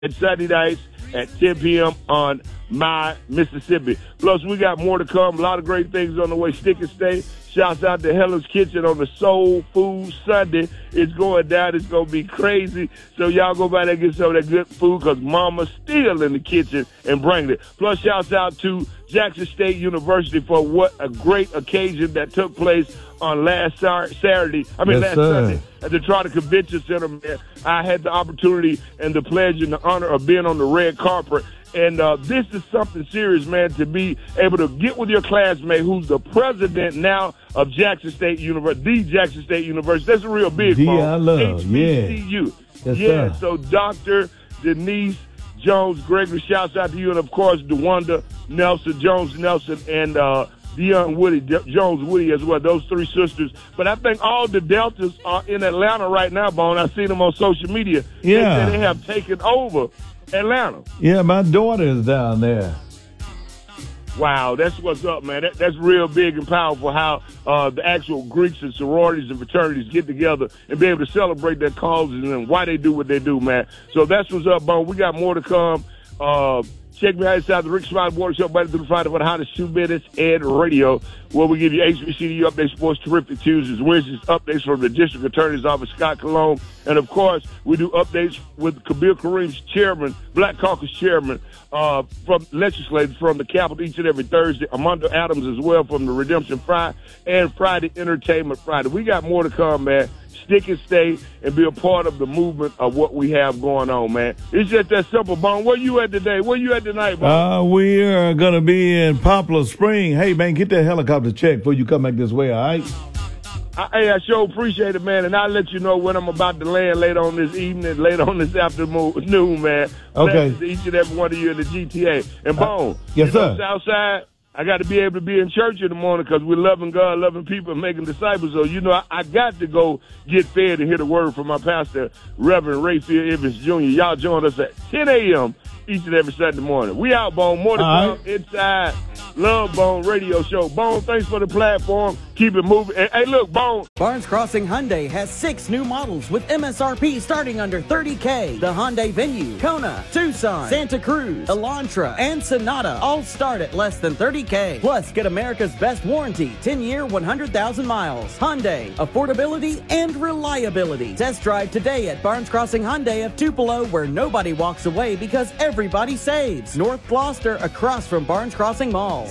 and Sunday nights at 10 p.m. on My Mississippi. Plus, we got more to come. A lot of great things on the way. Stick and stay. Shouts out to Helen's Kitchen on the Soul Food Sunday. It's going down. It's going to be crazy. So y'all go by there and get some of that good food because Mama's still in the kitchen and bringing it. Plus, shouts out to Jackson State University for what a great occasion that took place on last Sunday at the Trotter Convention Center. Man, I had the opportunity and the pleasure and the honor of being on the red carpet. And this is something serious, man, to be able to get with your classmate who's the president now of Jackson State University, the Jackson State University. That's a real big one. HBCU. Yes, so Dr. Denise Jones-Gregory, shouts out to you. And, of course, DeWanda Nelson, Jones Nelson, and Deion Woody, Jones Woody as well, those three sisters. But I think all the Deltas are in Atlanta right now, Bone. I've seen them on social media. Yeah. They have taken over Atlanta. Yeah, my daughter is down there. Wow, that's what's up, man. That's real big and powerful how the actual Greeks and sororities and fraternities get together and be able to celebrate their causes and why they do what they do, man. So that's what's up, Bone. We got more to come. Check me out inside the Rick Smiley Water Show, Monday through Friday for the hottest 2 minutes and radio, where we give you HBCU updates, sports, terrific Tuesdays, Wednesdays, updates from the District Attorney's Office, Scott Cologne. And, of course, we do updates with Kabir Kareem's chairman, Black Caucus chairman, from legislators from the Capitol each and every Thursday. Armando Adams as well from the Redemption Friday and Friday Entertainment Friday. We got more to come, man. Stick and stay and be a part of the movement of what we have going on, man. It's just that simple, Bone. Where you at today? Where you at tonight, Bone? We are going to be in Poplar Spring. Hey, man, get that helicopter checked before you come back this way, all right? I sure appreciate it, man, and I'll let you know when I'm about to land later on this evening, later on this afternoon, man. Okay. Blessings to each and every one of you in the GTA. And, Bone, yes, sir. Southside, I got to be able to be in church in the morning because we're loving God, loving people, and making disciples. So, I got to go get fed and hear the word from my pastor, Reverend Rayfield Evans Jr. Y'all join us at 10 a.m. each and every Sunday morning. We out, Bone. More to come inside Love Bone Radio Show. Bone, thanks for the platform. Keep it moving. Hey, look, Bone. Barnes Crossing Hyundai has 6 new models with MSRP starting under $30K. The Hyundai Venue, Kona, Tucson, Santa Cruz, Elantra, and Sonata all start at less than $30K. Plus, get America's best warranty, 10-year, 100,000 miles. Hyundai, affordability and reliability. Test drive today at Barnes Crossing Hyundai of Tupelo, where nobody walks away because everybody saves. North Gloucester, across from Barnes Crossing Mall.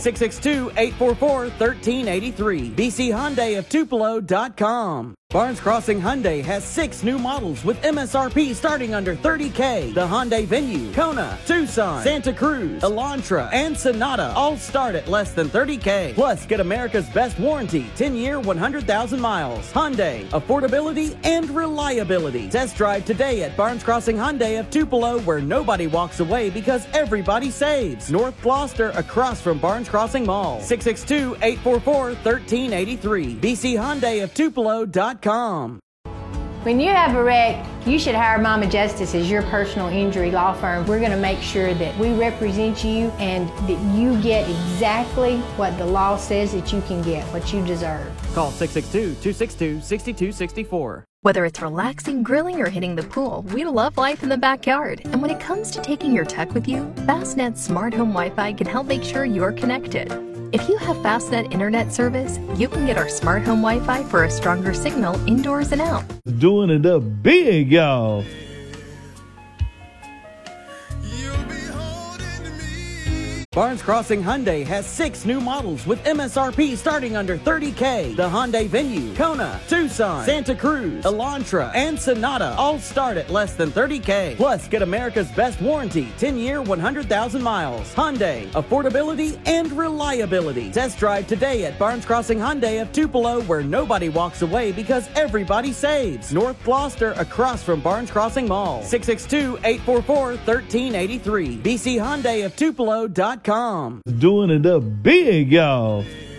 662-844-1383. BCHyundaiOfTupelo.com. Barnes Crossing Hyundai has 6 new models with MSRP starting under $30K. The Hyundai Venue, Kona, Tucson, Santa Cruz, Elantra, and Sonata all start at less than $30K. Plus, get America's best warranty, 10-year, 100,000 miles. Hyundai, affordability and reliability. Test drive today at Barnes Crossing Hyundai of Tupelo, where nobody walks away because everybody saves. North Gloucester, across from Barnes Crossing Mall. 662-844-1383. BCHyundaiOfTupelo.com. When you have a wreck, you should hire Mama Justice as your personal injury law firm. We're going to make sure that we represent you and that you get exactly what the law says that you can get, what you deserve. Call 662-262-6264. Whether it's relaxing, grilling, or hitting the pool, we love life in the backyard. And when it comes to taking your tech with you, Fastnet's Smart Home Wi-Fi can help make sure you're connected. If you have Fastnet internet service, you can get our Smart Home Wi-Fi for a stronger signal indoors and out. Doing it up big, y'all. Barnes Crossing Hyundai has 6 new models with MSRP starting under $30K. The Hyundai Venue, Kona, Tucson, Santa Cruz, Elantra, and Sonata all start at less than $30K. Plus, get America's best warranty, 10-year, 100,000 miles. Hyundai, affordability and reliability. Test drive today at Barnes Crossing Hyundai of Tupelo, where nobody walks away because everybody saves. North Gloucester, across from Barnes Crossing Mall. 662-844-1383. BCHyundaiOfTupelo.com. Doing it up big, y'all.